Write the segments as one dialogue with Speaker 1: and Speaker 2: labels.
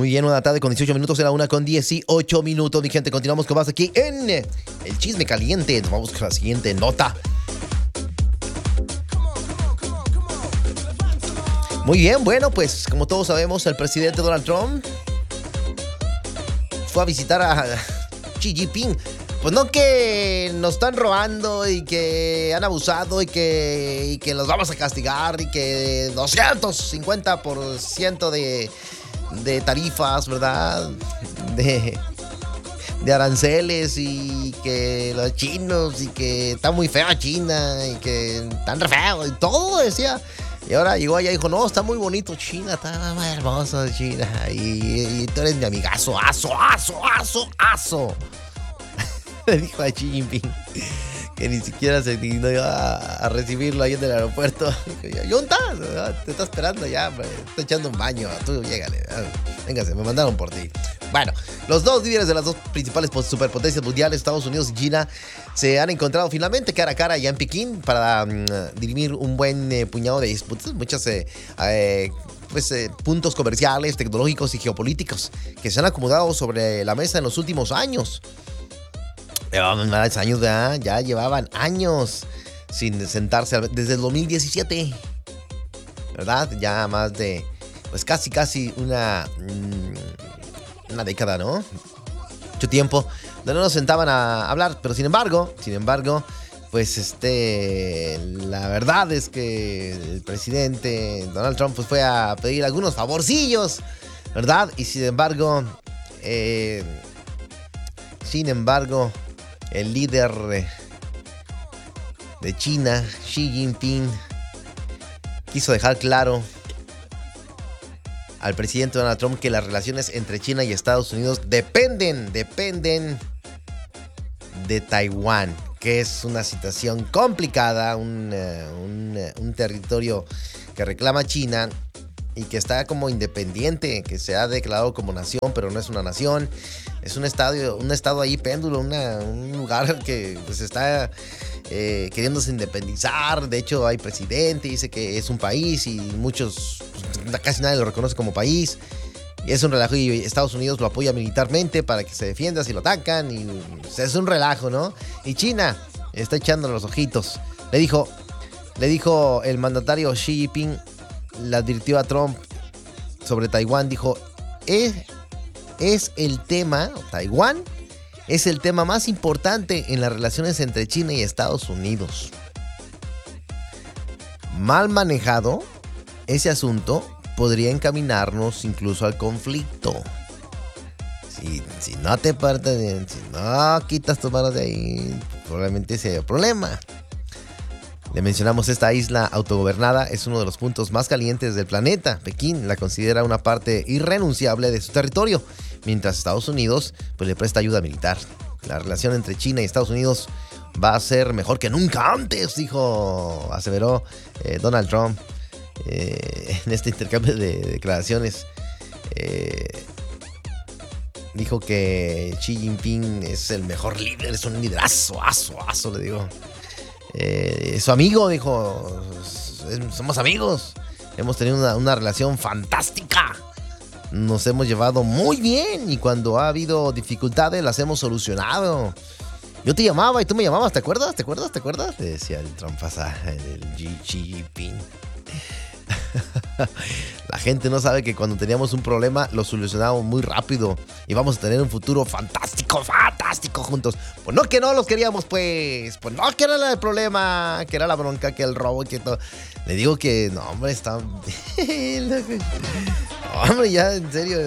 Speaker 1: Muy bien, una tarde con 18 minutos, era una con 18 minutos. Mi gente, continuamos con más aquí en El Chisme Caliente. Nos vamos con la siguiente nota. Muy bien, bueno, pues como todos sabemos, el presidente Donald Trump fue a visitar a Xi Jinping. Pues no que nos están robando y que han abusado y que los vamos a castigar y que 250% de tarifas, ¿verdad? De aranceles y que los chinos y que está muy fea China y que están re feos y todo decía. Y ahora llegó allá y dijo, no, está muy bonito China, está muy hermoso China y tú eres mi amigazo, aso. Le dijo a Xi Jinping que ni siquiera se dignó a recibirlo ahí en el aeropuerto. Dijo, ¿Yunta? Te está esperando ya, está echando un baño, tú llégale. Véngase, me mandaron por ti. Bueno, los dos líderes de las dos principales superpotencias mundiales, Estados Unidos y China, se han encontrado finalmente cara a cara allá en Pekín para dirimir un buen puñado de disputas, muchos puntos comerciales, tecnológicos y geopolíticos que se han acomodado sobre la mesa en los últimos años. Ya llevaban años sin sentarse desde el 2017, ¿verdad? Ya más de, pues casi una década, ¿no? Mucho tiempo, no nos sentaban a hablar, pero sin embargo, pues la verdad es que el presidente Donald Trump pues fue a pedir algunos favorcillos, ¿verdad? Y sin embargo, el líder de China, Xi Jinping, quiso dejar claro al presidente Donald Trump que las relaciones entre China y Estados Unidos dependen de Taiwán, que es una situación complicada, un territorio que reclama China y que está como independiente, que se ha declarado como nación, pero no es una nación. Es un estado ahí péndulo, un lugar que pues está queriéndose independizar. De hecho, hay presidente, dice que es un país y casi nadie lo reconoce como país. Y es un relajo y Estados Unidos lo apoya militarmente para que se defienda si lo atacan. Y es un relajo, ¿no? Y China está echando los ojitos. Le dijo el mandatario Xi Jinping, le advirtió a Trump sobre Taiwán, dijo, Taiwán es el tema más importante en las relaciones entre China y Estados Unidos. Mal manejado, ese asunto podría encaminarnos incluso al conflicto. Si no te partes bien, si no quitas tus manos de ahí, probablemente sea problema. Le mencionamos esta isla autogobernada, es uno de los puntos más calientes del planeta. Pekín la considera una parte irrenunciable de su territorio, mientras Estados Unidos pues le presta ayuda militar. La relación entre China y Estados Unidos va a ser mejor que nunca antes, aseveró Donald Trump en este intercambio de declaraciones. Dijo que Xi Jinping es el mejor líder, es un liderazo, le digo. Su amigo, dijo, somos amigos, hemos tenido una relación fantástica, nos hemos llevado muy bien y cuando ha habido dificultades las hemos solucionado. Yo te llamaba y tú me llamabas, ¿te acuerdas? Le decía el Trump, el Xi Jinping. La gente no sabe que cuando teníamos un problema lo solucionábamos muy rápido y vamos a tener un futuro fantástico juntos. Pues no que no los queríamos, pues no que era el problema, que era la bronca, que el robo, que todo. Le digo que no, hombre, está hombre, ya en serio.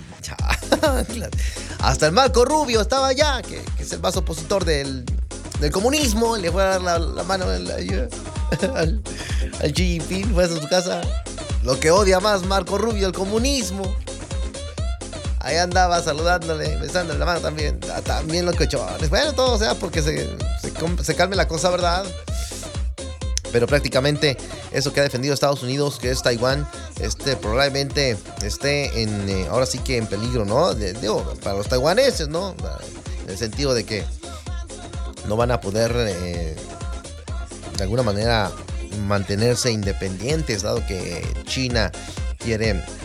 Speaker 1: Hasta el Marco Rubio estaba allá, que es el más opositor del comunismo. Le fue a dar la mano al Xi Jinping, fue a su casa. Lo que odia más Marco Rubio, el comunismo. Ahí andaba saludándole, besándole la mano también. También los cochones. Bueno, todo sea porque se calme la cosa, ¿verdad? Pero prácticamente eso que ha defendido Estados Unidos, que es Taiwán, probablemente esté ahora sí que en peligro, ¿no? Para los taiwaneses, ¿no? En el sentido de que no van a poder de alguna manera mantenerse independientes, dado que China quiere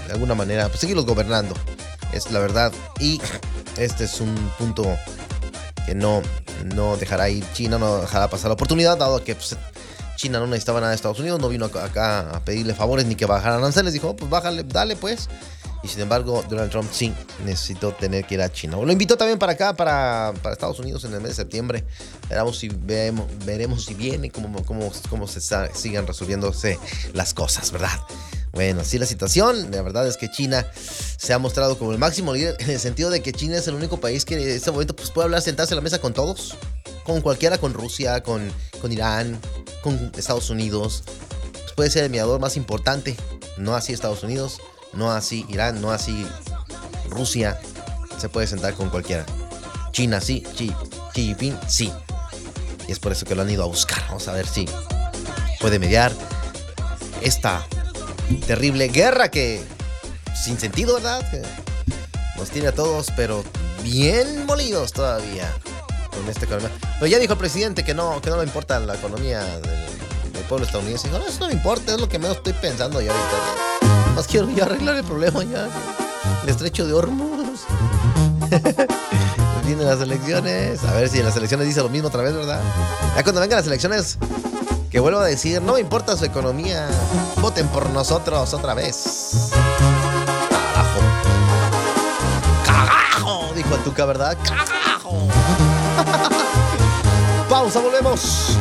Speaker 1: de alguna manera, pues seguirlos gobernando. Es la verdad. Y este es un punto que no dejará ir China, no dejará pasar la oportunidad, dado que pues, China no necesitaba nada de Estados Unidos, no vino acá a pedirle favores ni que bajaran aranceles. Dijo, pues bájale, dale pues. Y sin embargo, Donald Trump sí necesitó tener que ir a China. Lo invitó también para acá, para Estados Unidos en el mes de septiembre. Veremos si viene, cómo sigan resolviéndose las cosas, ¿verdad? Bueno, así la situación. La verdad es que China se ha mostrado como el máximo líder, en el sentido de que China es el único país que en este momento pues, puede hablar, sentarse a la mesa con todos. Con cualquiera, con Rusia, con Irán, con Estados Unidos. Pues puede ser el mediador más importante. No así Estados Unidos, no así Irán, no así Rusia. Se puede sentar con cualquiera. China sí, Xi Jinping sí. Y es por eso que lo han ido a buscar. Vamos a ver si puede mediar esta terrible guerra que sin sentido, ¿verdad? Que nos tiene a todos, pero bien molidos todavía con esta economía. Pero ya dijo el presidente que no le importa la economía del pueblo estadounidense. Dijo, no, eso no me importa, es lo que menos estoy pensando yo ahorita. Más quiero yo arreglar el problema ya. El estrecho de Hormuz. Vienen las elecciones. A ver si en las elecciones dice lo mismo otra vez, ¿verdad? Ya cuando vengan las elecciones, que vuelvo a decir, no me importa su economía. Voten por nosotros otra vez. Carajo. Carajo, dijo el Tuca, ¿verdad? Carajo. Pausa, volvemos.